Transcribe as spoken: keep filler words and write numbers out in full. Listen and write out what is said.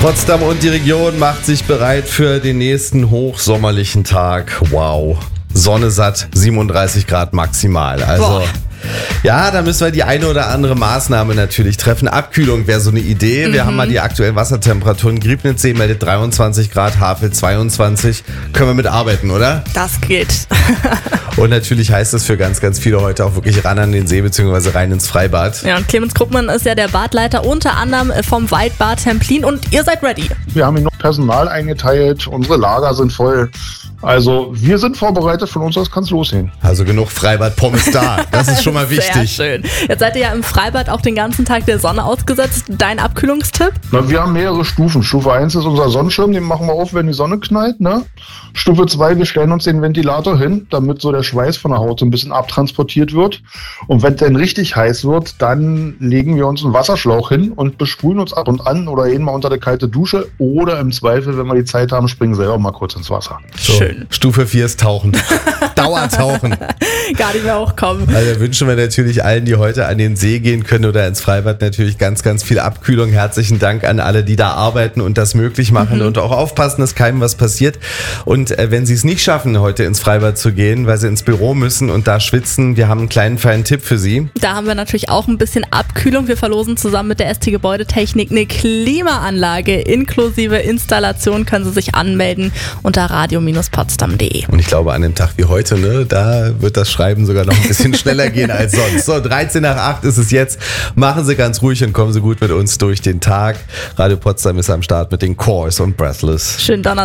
Potsdam und die Region macht sich bereit für den nächsten hochsommerlichen Tag. Wow. Sonne satt, siebenunddreißig Grad maximal. Also, Boah. Ja, da müssen wir die eine oder andere Maßnahme natürlich treffen. Abkühlung wäre so eine Idee. Mhm. Wir haben mal die aktuellen Wassertemperaturen. Griebnitzsee meldet dreiundzwanzig Grad, Havel zweiundzwanzig. Können wir mit arbeiten, oder? Das geht. Und natürlich heißt das für ganz, ganz viele heute auch wirklich ran an den See bzw. rein ins Freibad. Ja, und Clemens Kruppmann ist ja der Badleiter unter anderem vom Waldbad Templin und ihr seid ready. Wir haben hier noch Personal eingeteilt, unsere Lager sind voll. Also wir sind vorbereitet, von uns aus kann es losgehen. Also genug Freibad-Pommes da, das ist schon mal wichtig. Sehr schön. Jetzt seid ihr ja im Freibad auch den ganzen Tag der Sonne ausgesetzt. Dein Abkühlungstipp? Na, wir haben mehrere Stufen. Stufe eins ist unser Sonnenschirm, den machen wir auf, wenn die Sonne knallt. Ne? Stufe zwei, wir stellen uns den Ventilator hin, damit so der Schweiß von der Haut so ein bisschen abtransportiert wird. Und wenn es dann richtig heiß wird, dann legen wir uns einen Wasserschlauch hin und besprühen uns ab und an oder gehen mal unter der kalte Dusche oder im Zweifel, wenn wir die Zeit haben, springen selber mal kurz ins Wasser. So. Schön. Stufe vier ist Tauchen. Dauertauchen. Gar nicht mehr hochkommen. Also wünschen wir natürlich allen, die heute an den See gehen können oder ins Freibad, natürlich ganz, ganz viel Abkühlung. Herzlichen Dank an alle, die da arbeiten und das möglich machen mhm. und auch aufpassen, dass keinem was passiert. Und äh, wenn sie es nicht schaffen, heute ins Freibad zu gehen, weil sie ins Büro müssen und da schwitzen, wir haben einen kleinen feinen Tipp für Sie. Da haben wir natürlich auch ein bisschen Abkühlung. Wir verlosen zusammen mit der S T Gebäudetechnik eine Klimaanlage inklusive Installation. Können Sie sich anmelden unter radio Bindestrich potsdam punkt de. Und ich glaube, an einem Tag wie heute, ne, da wird das Schreiben sogar noch ein bisschen schneller gehen als sonst. So, dreizehn nach acht ist es jetzt. Machen Sie ganz ruhig und kommen Sie gut mit uns durch den Tag. Radio Potsdam ist am Start mit den Cores und Breathless. Schönen Donnerstag.